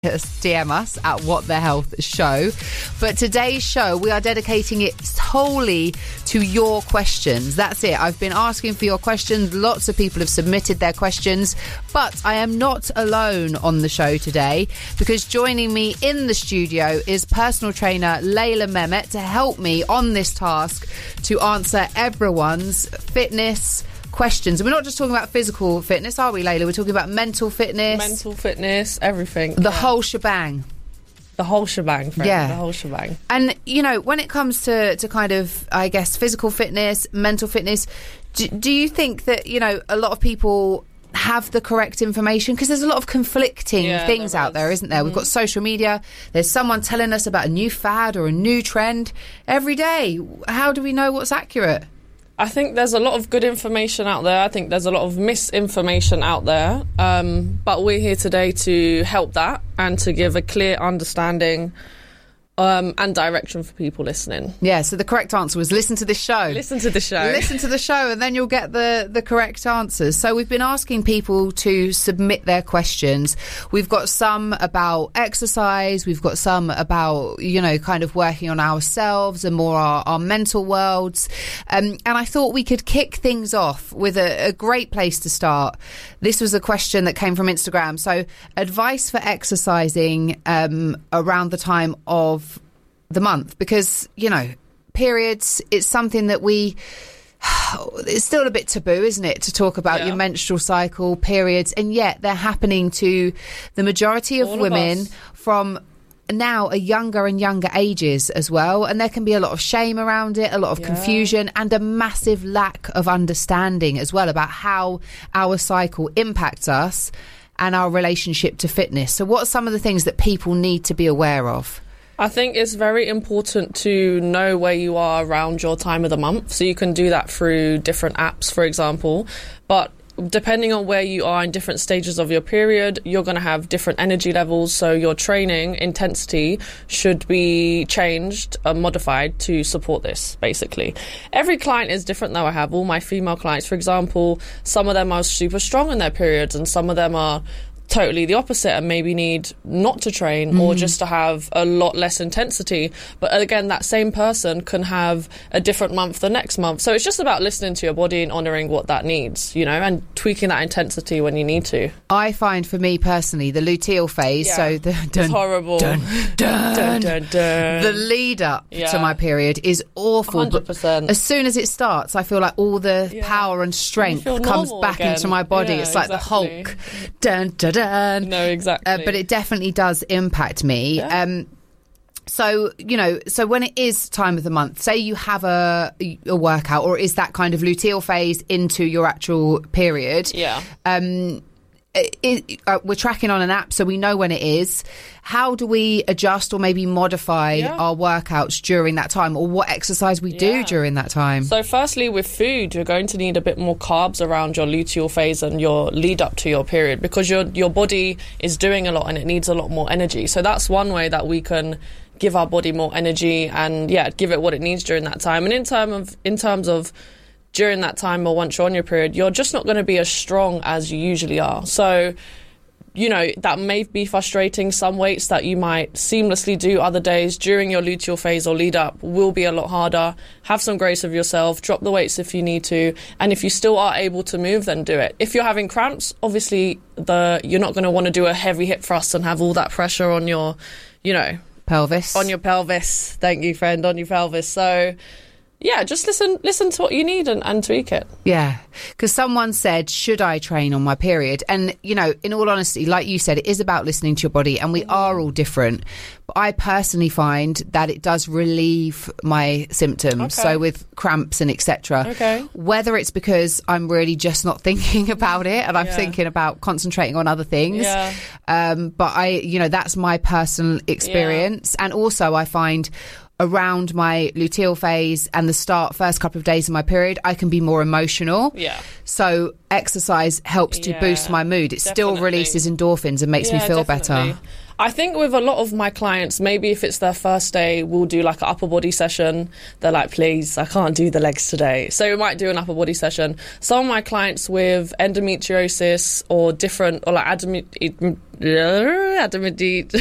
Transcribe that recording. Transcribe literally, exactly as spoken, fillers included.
D M us at What The Health Show. But today's show, we are dedicating it wholly to your questions. That's it. I've been asking for your questions. Lots of people have submitted their questions, but I am not alone on the show today, because joining me in the studio is personal trainer Layla Mehmet to help me on this task to answer everyone's fitness questions. And we're not just talking about physical fitness, are we, Layla? We're talking about mental fitness. Mental fitness, everything. The yeah. whole shebang. The whole shebang, friend. Yeah. The whole shebang. And, you know, when it comes to, to kind of, I guess, physical fitness, mental fitness, do, do you think that, you know, a lot of people have the correct information? Because there's a lot of conflicting yeah, things there out is. there, isn't there? Mm-hmm. We've got social media. There's someone telling us about a new fad or a new trend every day. How do we know what's accurate? I think there's a lot of good information out there. I think there's a lot of misinformation out there. Um, but we're here today to help that and to give a clear understanding um, and direction for people listening. Yeah, so the correct answer was listen to this show. Listen to the show. Listen to the show and then you'll get the, the correct answers. So we've been asking people to submit their questions. We've got some about exercise. We've got some about, you know, kind of working on ourselves and more our, our mental worlds. Um, and I thought we could kick things off with a, a great place to start. This was a question that came from Instagram. So advice for exercising um, around the time of the month, because, you know, periods, it's something that we, it's still a bit taboo, isn't it, to talk about yeah. your menstrual cycle, periods, and yet they're happening to the majority of All women of from now a younger and younger ages as well, and there can be a lot of shame around it, a lot of yeah. confusion, and a massive lack of understanding as well about how our cycle impacts us and our relationship to fitness. So what are some of the things that people need to be aware of? I think it's very important to know where you are around your time of the month. So you can do that through different apps, for example. But depending on where you are in different stages of your period, you're going to have different energy levels. So your training intensity should be changed or modified to support this, basically. Every client is different, though. I have all my female clients, for example, some of them are super strong in their periods and some of them are totally the opposite and maybe need not to train mm. or just to have a lot less intensity. But again, that same person can have a different month the next month. So it's just about listening to your body and honouring what that needs, you know, and tweaking that intensity when you need to. I find for me personally, the luteal phase, yeah. so the dun, it's horrible. Dun, dun, dun, dun, dun. The lead up yeah. to my period is awful. one hundred percent. But as soon as it starts, I feel like all the yeah. power and strength comes back again. into my body. Yeah, it's like exactly. the Hulk. Dun, dun, dun. No, exactly. Uh, but it definitely does impact me. Yeah. Um, so, you know, so when it is time of the month, say you have a, a workout, or is that kind of luteal phase into your actual period? Yeah. Um, it, it, uh, we're tracking on an app, so we know when it is. How do we adjust or maybe modify yeah. our workouts during that time, or what exercise we do yeah. during that time? So firstly, with food, you're going to need a bit more carbs around your luteal phase and your lead up to your period, because your your body is doing a lot and it needs a lot more energy. So that's one way that we can give our body more energy and yeah, give it what it needs during that time. And in term of in terms of during that time, or once you're on your period, you're just not going to be as strong as you usually are. So, you know, that may be frustrating. Some weights that you might seamlessly do other days during your luteal phase or lead up will be a lot harder. Have some grace of yourself, drop the weights if you need to, and if you still are able to move, then do it. If you're having cramps, obviously the you're not going to want to do a heavy hip thrust and have all that pressure on your, you know, pelvis. On your pelvis. Thank you, friend, on your pelvis. So yeah, just listen listen to what you need and, and tweak it. Yeah, because someone said, should I train on my period? And, you know, in all honesty, like you said, it is about listening to your body, and we are all different. But I personally find that it does relieve my symptoms, okay. so with cramps and et cetera. Okay. Whether it's because I'm really just not thinking about it and I'm yeah. thinking about concentrating on other things. Yeah. Um, but I, you know, that's my personal experience. Yeah. And also I find around my luteal phase and the start first couple of days of my period, I can be more emotional. Yeah. So exercise helps to Yeah, boost my mood. It definitely. still releases endorphins and makes Yeah, me feel definitely. better. I think with a lot of my clients, maybe if it's their first day, we'll do like an upper body session. They're like, please, I can't do the legs today. So we might do an upper body session. Some of my clients with endometriosis or different, or like adamant, adamant,